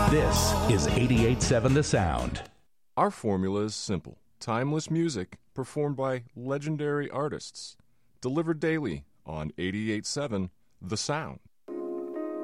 This is 88.7 The Sound. Our formula is simple. Timeless music performed by legendary artists. Delivered daily on 88.7 The Sound.